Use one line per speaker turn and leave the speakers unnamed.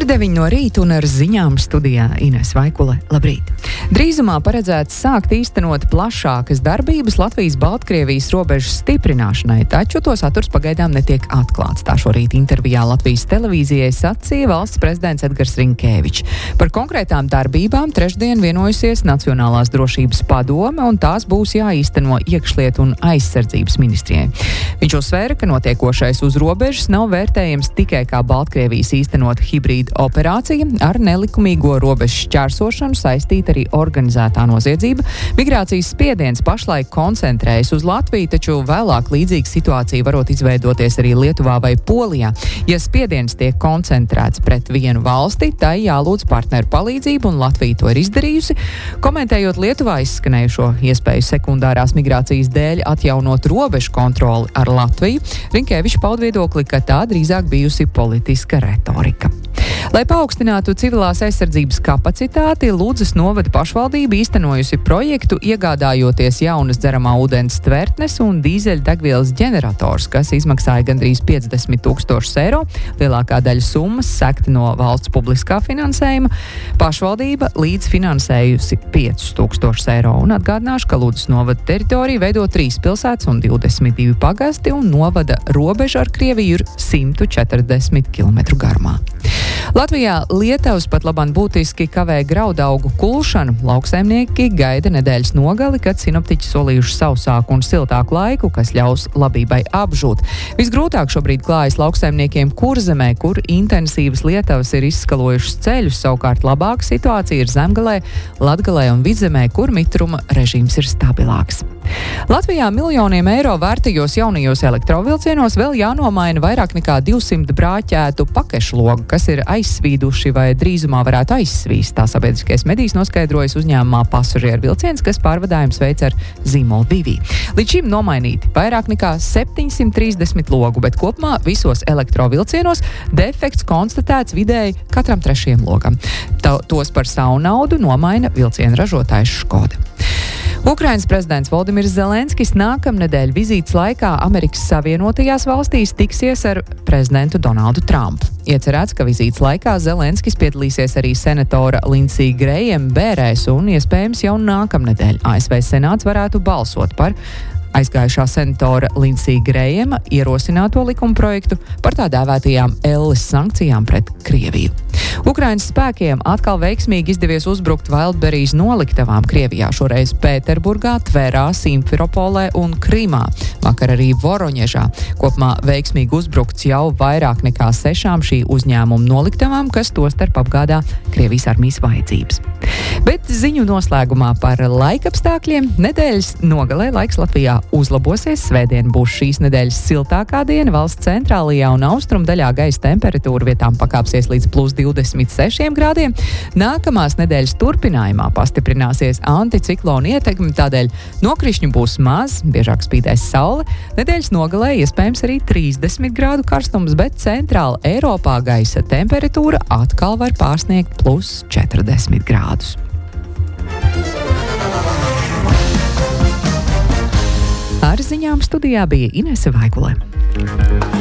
9 no rīta un ar ziņām studijā Ines Vaikule. Labrīt! Drīzumā paredzēts sākt īstenot plašākas darbības Latvijas-Baltkrievijas robežas stiprināšanai, taču to saturs pagaidām netiek atklāts. Tā šorīt intervijā Latvijas televīzijai sacīja valsts prezidents Edgars Rinkēvičs. Par konkrētām darbībām trešdien vienojusies Nacionālās drošības padome, un tās būs jāīsteno iekšlietu un aizsardzības ministrijai. Viņš uzsvēra, ka notiekošais uz robežas nav vērtējams tikai kā Baltkrievijas īstenot hibrīda operācija, ar nelikumīgo robežu šķērsošanu saistīta arī organizētā noziedzība. Migrācijas spiediens pašlaik koncentrējas uz Latviju, taču vēlāk līdzīga situācija varot izveidoties arī Lietuvā vai Polijā. Ja spiediens tiek koncentrēts pret vienu valsti, tai jālūdz partneru palīdzību, un Latvija to ir izdarījusi. Komentējot Lietuvā izskanējušo iespēju sekundārās migrācijas dēļ atjaunot robežu kontroli ar Latviju, Rinkēvičs paud viedokli, ka tā drīzāk bijusi politiska retorika. Lai paaugstinātu civilās aizsardzības kapacitāti, Ludzas novada pašvaldība īstenojusi projektu, iegādājoties jaunas dzeramā ūdens tvertnes un dīzeļdegvielas ģenerators, kas izmaksāja gandrīz 50 000 eiro. Lielākā daļa summas sekta no valsts publiskā finansējuma. Pašvaldība līdzfinansējusi 5 000 eiro. Un atgādināšu, ka Ludzas novada teritoriju veido 3 pilsētas un 22 pagasti, un novada robeža ar Krieviju ir 140 km garumā. Latvijā lietavas pat labāk būtiski kavē graudaugu kulšanu. Lauksaimnieki gaida nedēļas nogali, kad sinoptiķi solījuši sausāku un siltāku laiku, kas ļaus labībai apžūt. Visgrūtāk šobrīd klājas lauksaimniekiem Kurzemē, kur intensīvas lietavas ir izskalojušas ceļus, savukārt labāka situācija ir Zemgalē, Latgalē un Vidzemē, kur mitruma režīms ir stabilāks. Latvijā miljoniem eiro vērtīgos jaunajos elektrovilcienos vēl jānomaina vairāk nekā 200 brāķētu pakešlogu, kas ir aizsvīduši vai drīzumā varētu aizsvīst. Tā sabiedriskais medijs noskaidrojas uzņēmumā Pasažieru vilciens, kas pārvadājums veic ar zīmolu Vivī. Līdz šim nomainīti vairāk nekā 730 logu, bet kopumā visos elektrovilcienos defekts konstatēts vidēji katram 3. logam. Tos par savu naudu nomaina vilciena ražotājs Škoda. Ukrainas prezidents Voldimirs Zelenskis nākamnedēļ vizītes laikā Amerikas Savienotajās valstīs tiksies ar prezidentu Donaldu Trumpu. Iecerēts, ka vizītes laikā Zelenskis piedalīsies arī senatora Lindsey Graham bērēs, un iespējams jau nākamnedēļ ASV Senāts varētu balsot par aizgājušā senatora Lindsey Grahama ierosināto likumprojektu par tā dēvētajām elles sankcijām pret Krieviju. Ukrainas spēkiem atkal veiksmīgi izdevies uzbrukt Wildberries noliktavām Krievijā, šoreiz Pēterburgā, Tverā, Simferopolē un Krimā, vakar arī Voroņežā. Kopumā veiksmīgi uzbrukts jau vairāk nekā 6 šī uzņēmuma noliktavām, kas tostarp apgādā Krievijas armijas vajadzības. Bet ziņu noslēgumā par laikapstākļiem. Nedēļas nogalē laiks Latvijā uzlabosies. Svētdien būs šīs nedēļas siltākā diena. Valsts centrālajā un austrumu daļā gaisa temperatūra vietām pakāpsies līdz +26 grādiem. Nākamās nedēļas turpinājumā pastiprināsies anticiklona ietekme, tādēļ nokrišņu būs maz, biežāk spīdēs saule. Nedēļas nogalē iespējams arī 30 grādu karstums, bet centrāla Eiropā gaisa temperatūra atkal var pārsniegt +40 grādus. Ar ziņām studijā bija Inese Vaikule.